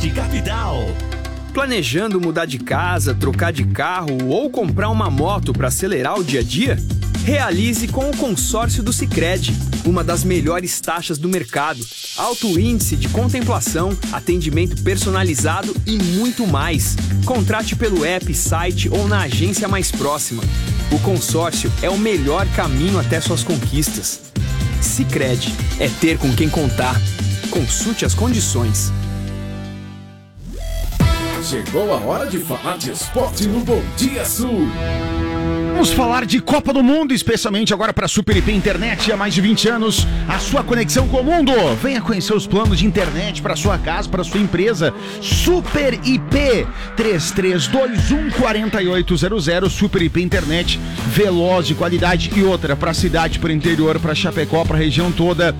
Oeste Capital. Planejando mudar de casa, trocar de carro ou comprar uma moto para acelerar o dia a dia? Realize com o consórcio do Sicredi, uma das melhores taxas do mercado, alto índice de contemplação, atendimento personalizado e muito mais. Contrate pelo app, site ou na agência mais próxima. O consórcio é o melhor caminho até suas conquistas. Sicredi, é ter com quem contar. Consulte as condições. Chegou a hora de falar de esporte no Bom Dia Sul. Vamos falar de Copa do Mundo, especialmente agora para a Super IP Internet. Há mais de 20 anos, a sua conexão com o mundo. Venha conhecer os planos de internet para sua casa, para sua empresa. Super IP 33214800. Super IP Internet, veloz, de qualidade. E outra para a cidade, para o interior, para Chapecó, para a região toda.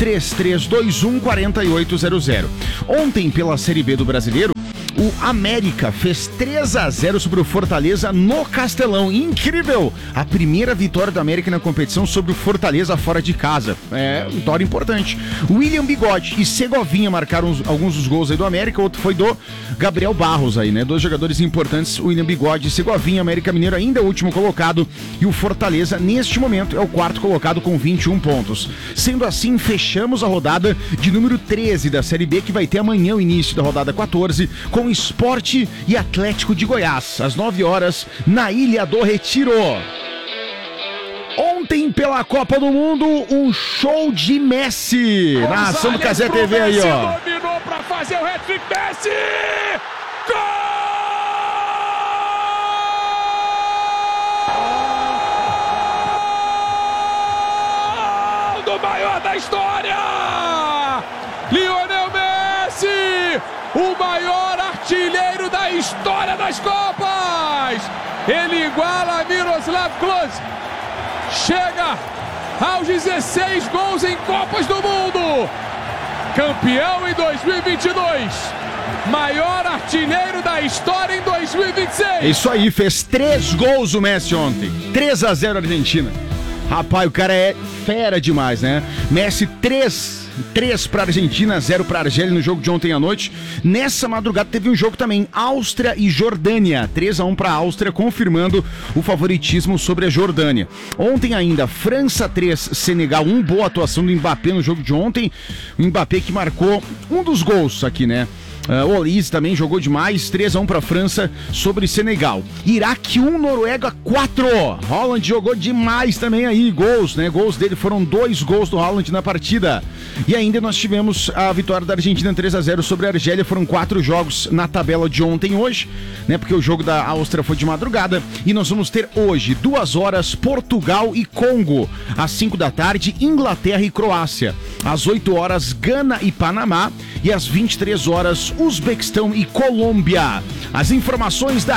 33214800. Ontem, pela Série B do Brasileiro, o América fez 3-0 sobre o Fortaleza no Castelão. Incrível! A primeira vitória do América na competição sobre o Fortaleza fora de casa. É, vitória importante. William Bigode e Segovinha marcaram alguns dos gols aí do América. Outro foi do Gabriel Barros aí, né? Dois jogadores importantes, William Bigode e Segovinha. América Mineiro ainda é o último colocado e o Fortaleza, neste momento, é o quarto colocado com 21 pontos. Sendo assim, fechamos a rodada de número 13 da Série B, que vai ter amanhã o início da rodada 14, com Sport e Atlético de Goiás, às 9 horas, na Ilha do Retiro. Ontem, pela Copa do Mundo, um show de Messi. Na ação do Cazé TV aí, ó. Dominou pra fazer o hat-trick, Messi! Gol do maior da história! Lionel Messi! O maior artilheiro da história das Copas! Ele iguala Miroslav Klose. Chega aos 16 gols em Copas do Mundo. Campeão em 2022. Maior artilheiro da história em 2026. É isso aí, fez 3 gols o Messi ontem. 3-0 Argentina. Rapaz, o cara é fera demais, né? Messi 3 para Argentina, 0 para Argélia no jogo de ontem à noite. Nessa madrugada teve um jogo também, Áustria e Jordânia, 3-1 para a Áustria, confirmando o favoritismo sobre a Jordânia. Ontem ainda, França 3, Senegal 1, boa atuação do Mbappé no jogo de ontem. O Mbappé que marcou um dos gols aqui, né? O Olise também jogou demais, 3-1 para a França sobre Senegal. Iraque 1, Noruega 4. Haaland jogou demais também aí, gols, né? Gols dele foram 2 gols do Haaland na partida. E ainda nós tivemos a vitória da Argentina 3-0 sobre a Argélia. Foram 4 jogos na tabela de ontem e hoje, né? Porque o jogo da Áustria foi de madrugada. E nós vamos ter hoje, 2 horas, Portugal e Congo. Às 5 da tarde, Inglaterra e Croácia. Às 8 horas, Gana e Panamá. E às 23 horas, Uzbequistão e Colômbia. As informações da